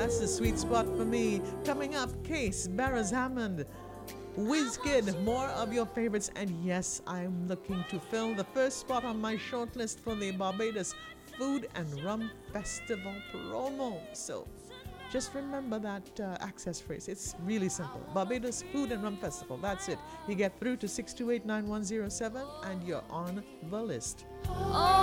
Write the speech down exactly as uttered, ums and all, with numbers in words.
That's the sweet spot for me. Coming up, Case, Barras Hammond, Wizkid, more of your favorites. And yes, I'm looking to fill the first spot on my short list for the Barbados Food and Rum Festival promo. So just remember that uh, access phrase. It's really simple. Barbados Food and Rum Festival. That's it. You get through to six two eight, nine one zero seven and you're on the list.